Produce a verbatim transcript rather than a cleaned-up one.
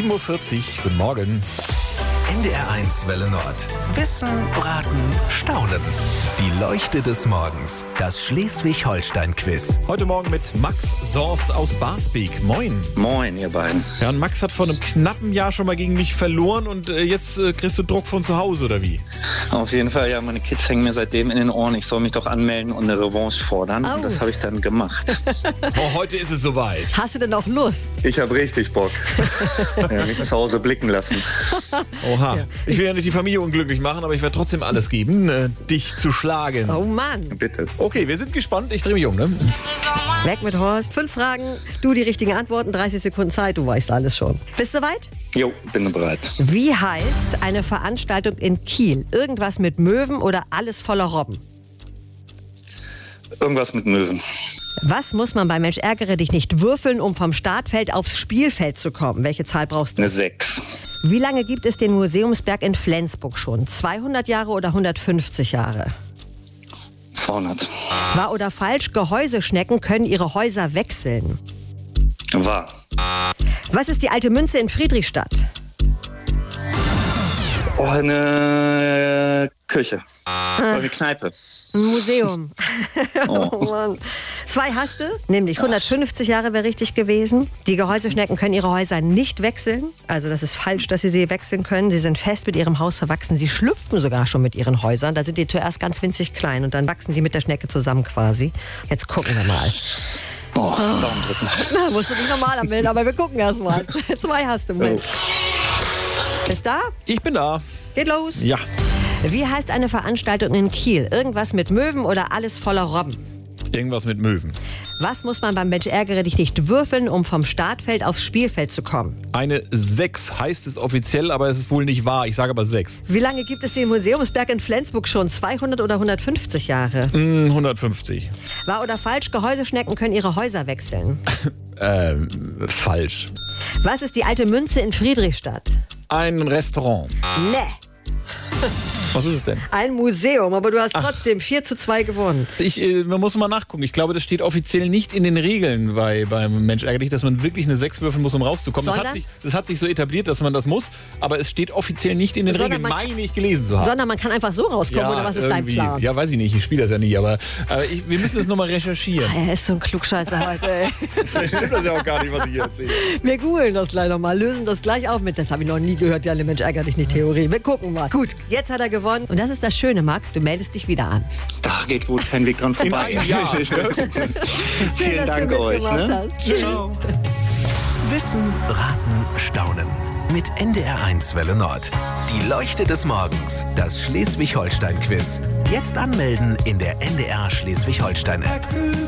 sieben Uhr vierzig, guten Morgen. N D R eins Welle Nord. Wissen, Raten, Staunen. Die Leuchte des Morgens. Das Schleswig-Holstein-Quiz. Heute Morgen mit Max Sorst aus Barsbek. Moin. Moin, ihr beiden. Ja, und Max hat vor einem knappen Jahr schon mal gegen mich verloren und äh, jetzt äh, kriegst du Druck von zu Hause, oder wie? Auf jeden Fall, ja, meine Kids hängen mir seitdem in den Ohren. Ich soll mich doch anmelden und eine Revanche fordern. Oh. Und das habe ich dann gemacht. Oh, heute ist es soweit. Hast du denn auch Lust? Ich habe richtig Bock. Ja, mich zu Hause blicken lassen. Oha. Ja. Ich will ja nicht die Familie unglücklich machen, aber ich werde trotzdem alles geben, äh, dich zu schlagen. Oh Mann. Bitte. Okay, wir sind gespannt. Ich drehe mich um, ne? Weg mit Horst. Fünf Fragen, du die richtigen Antworten, dreißig Sekunden Zeit, du weißt alles schon. Bist du soweit? Jo, bin bereit. Wie heißt eine Veranstaltung in Kiel? Irgendwas mit Möwen oder alles voller Robben? Irgendwas mit Möwen. Was muss man bei Mensch ärgere dich nicht würfeln, um vom Startfeld aufs Spielfeld zu kommen? Welche Zahl brauchst du? Eine sechs. Wie lange gibt es den Museumsberg in Flensburg schon? zweihundert Jahre oder hundertfünfzig Jahre? zweihundert. Wahr oder falsch? Gehäuseschnecken können ihre Häuser wechseln. Wahr. Was ist die alte Münze in Friedrichstadt? Oh, eine Küche. Oder eine Kneipe. Ein Museum. Oh. Oh Mann. Zwei hast du, nämlich hundertfünfzig Jahre wäre richtig gewesen. Die Gehäuseschnecken können ihre Häuser nicht wechseln. Also das ist falsch, dass sie sie wechseln können. Sie sind fest mit ihrem Haus verwachsen. Sie schlüpfen sogar schon mit ihren Häusern. Da sind die zuerst ganz winzig klein und dann wachsen die mit der Schnecke zusammen quasi. Jetzt gucken wir mal. Oh, Daumen drücken. Na, musst du dich normal anmelden, aber wir gucken erst mal. Zwei hast du, Mensch. Bist da? Ich bin da. Geht los. Ja. Wie heißt eine Veranstaltung in Kiel? Irgendwas mit Möwen oder alles voller Robben? Irgendwas mit Möwen. Was muss man beim Mensch ärgere dich nicht würfeln, um vom Startfeld aufs Spielfeld zu kommen? Eine sechs heißt es offiziell, aber es ist wohl nicht wahr. Ich sage aber sechs. Wie lange gibt es den Museumsberg in Flensburg schon? zweihundert oder hundertfünfzig Jahre? Mm, hundertfünfzig. Wahr oder falsch? Gehäuseschnecken können ihre Häuser wechseln. Ähm, falsch. Was ist die alte Münze in Friedrichstadt? Ein Restaurant. Nee. Was ist es denn? Ein Museum, aber du hast trotzdem vier zu zwei gewonnen. Ich, äh, man muss mal nachgucken. Ich glaube, das steht offiziell nicht in den Regeln bei, beim Mensch ärgere dich, dass man wirklich eine sechs würfeln muss, um rauszukommen. Das hat, sich, das hat sich so etabliert, dass man das muss, aber es steht offiziell nicht in den Sondern Regeln, man- meine ich gelesen zu haben. Sondern man kann einfach so rauskommen, oder was ist dein irgendwie. Plan? Ja, weiß ich nicht. Ich spiele das ja nie, aber äh, ich, wir müssen das nochmal recherchieren. Er ist so ein Klugscheißer heute, ey. Vielleicht stimmt das ja auch gar nicht, was ich hier erzähle. Wir googeln das gleich nochmal, lösen das gleich auf mit. Das habe ich noch nie gehört, die alle Mensch ärgere dich nicht Theorie. Wir gucken mal. Gut, jetzt hat er gewonnen. Und das ist das Schöne, Marc, du meldest dich wieder an. Da geht wohl kein Weg dran In vorbei. einem Jahr. Schön, Vielen dass Dank du euch. mitgemacht Ne? hast. Tschüss. Ciao. Wissen, Raten, Staunen. Mit N D R eins Welle Nord. Die Leuchte des Morgens. Das Schleswig-Holstein-Quiz. Jetzt anmelden in der N D R Schleswig-Holstein-App.